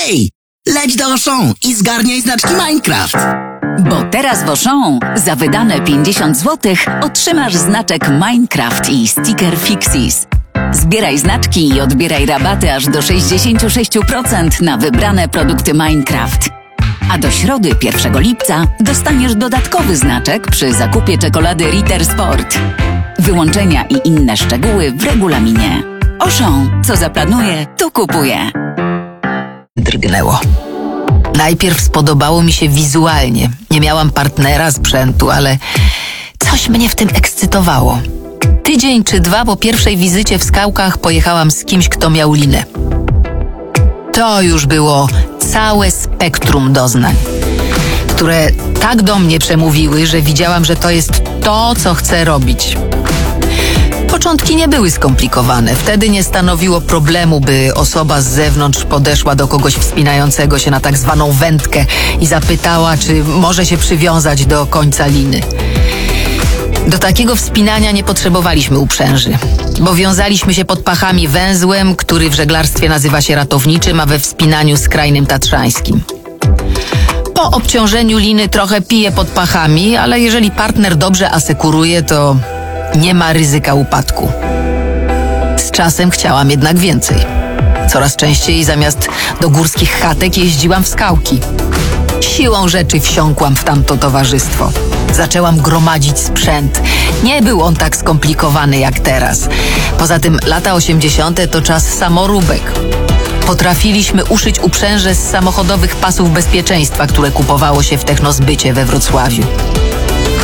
Hej! Leć do Auchan i zgarniaj znaczki Minecraft. Bo teraz w Auchan za wydane 50 zł otrzymasz znaczek Minecraft i sticker Fixies. Zbieraj znaczki i odbieraj rabaty aż do 66% na wybrane produkty Minecraft. A do środy 1 lipca dostaniesz dodatkowy znaczek przy zakupie czekolady Ritter Sport. Wyłączenia i inne szczegóły w regulaminie. Auchan, co zaplanuje, to kupuje. Drgnęło. Najpierw spodobało mi się wizualnie. Nie miałam partnera, sprzętu, ale coś mnie w tym ekscytowało. Tydzień czy dwa po pierwszej wizycie w Skałkach pojechałam z kimś, kto miał linę. To już było całe spektrum doznań, które tak do mnie przemówiły, że widziałam, że to jest to, co chcę robić. Początki nie były skomplikowane. Wtedy nie stanowiło problemu, by osoba z zewnątrz podeszła do kogoś wspinającego się na tak zwaną wędkę i zapytała, czy może się przywiązać do końca liny. Do takiego wspinania nie potrzebowaliśmy uprzęży, bo wiązaliśmy się pod pachami węzłem, który w żeglarstwie nazywa się ratowniczym, a we wspinaniu skrajnym tatrzańskim. Po obciążeniu liny trochę pije pod pachami, ale jeżeli partner dobrze asekuruje, to nie ma ryzyka upadku. Z czasem chciałam jednak więcej. Coraz częściej zamiast do górskich chatek jeździłam w Skałki. Siłą rzeczy wsiąkłam w tamto towarzystwo. Zaczęłam gromadzić sprzęt. Nie był on tak skomplikowany jak teraz. Poza tym lata 80. to czas samoróbek. Potrafiliśmy uszyć uprzęże z samochodowych pasów bezpieczeństwa, które kupowało się w Technozbycie we Wrocławiu.